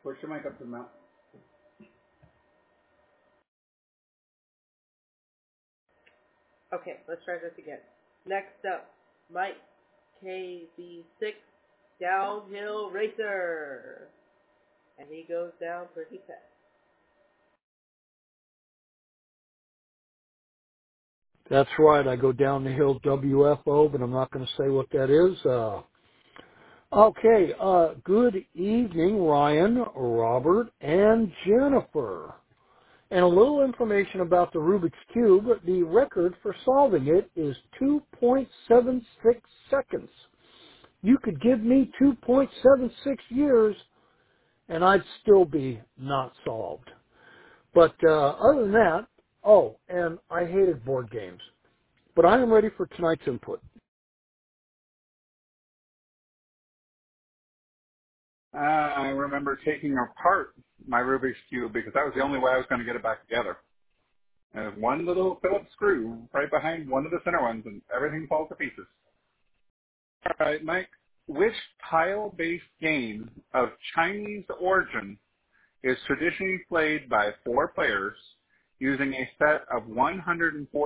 Push your mic up to the mouth. Okay, let's try this again. Next up, Mike KB6 Downhill Racer. And he goes down pretty fast. That's right. I go down the hill WFO, but I'm not going to say what that is. Good evening, Ryan, Robert, and Jennifer. And a little information about the Rubik's Cube. The record for solving it is 2.76 seconds. You could give me 2.76 years, and I'd still be not solved. But other than that, and I hated board games. But I am ready for tonight's input. I remember taking apart my Rubik's Cube because that was the only way I was going to get it back together. There's one little Phillips screw right behind one of the center ones, and everything falls to pieces. All right, Mike, which tile-based game of Chinese origin is traditionally played by 4 players using a set of 140